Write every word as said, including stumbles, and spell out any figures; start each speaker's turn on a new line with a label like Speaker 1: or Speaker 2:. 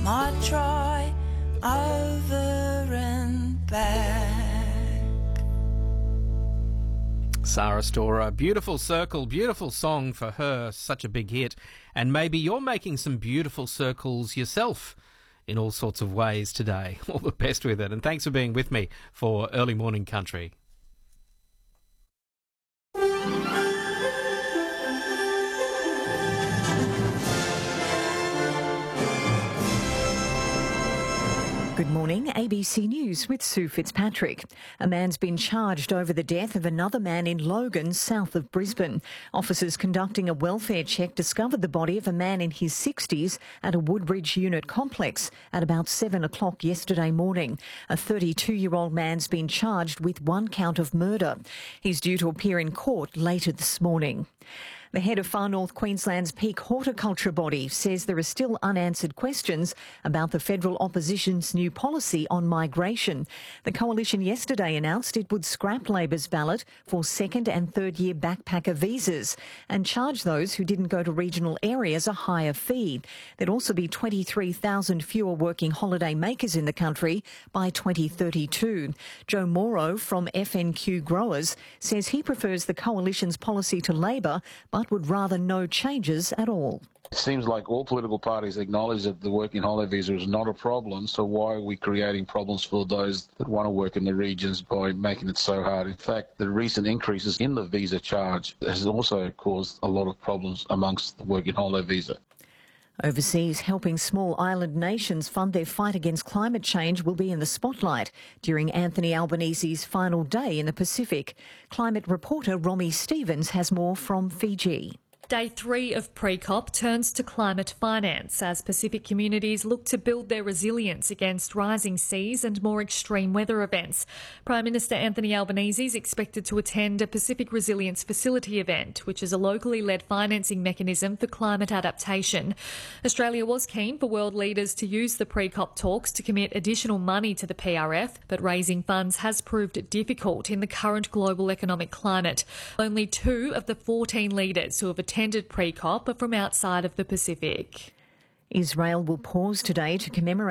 Speaker 1: might try over and back.
Speaker 2: Sarah Storer, Beautiful Circle, beautiful song for her, such a big hit. And maybe you're making some beautiful circles yourself in all sorts of ways today. All the best with it. And thanks for being with me for Early Morning Country.
Speaker 3: Good morning, A B C News with Sue Fitzpatrick. A man's been charged over the death of another man in Logan, south of Brisbane. Officers conducting a welfare check discovered the body of a man in his sixties at a Woodbridge unit complex at about seven o'clock yesterday morning. A thirty-two-year-old man's been charged with one count of murder. He's due to appear in court later this morning. The head of Far North Queensland's peak horticulture body says there are still unanswered questions about the federal opposition's new policy on migration. The coalition yesterday announced it would scrap Labor's ballot for second and third year backpacker visas and charge those who didn't go to regional areas a higher fee. There'd also be twenty-three thousand fewer working holiday makers in the country by twenty thirty-two. Joe Morrow from F N Q Growers says he prefers the coalition's policy to Labor, but would rather no changes at all.
Speaker 4: It seems like all political parties acknowledge that the working holiday visa is not a problem, so why are we creating problems for those that want to work in the regions by making it so hard? In fact, the recent increases in the visa charge has also caused a lot of problems amongst the working holiday visa.
Speaker 3: Overseas, helping small island nations fund their fight against climate change will be in the spotlight during Anthony Albanese's final day in the Pacific. Climate reporter Romy Stevens has more from Fiji.
Speaker 5: Day three of pre-COP turns to climate finance as Pacific communities look to build their resilience against rising seas and more extreme weather events. Prime Minister Anthony Albanese is expected to attend a Pacific Resilience Facility event, which is a locally led financing mechanism for climate adaptation. Australia was keen for world leaders to use the pre-COP talks to commit additional money to the P R F, but raising funds has proved difficult in the current global economic climate. Only two of the fourteen leaders who have attended attended pre-COP are from outside of the Pacific.
Speaker 3: Israel will pause today to commemorate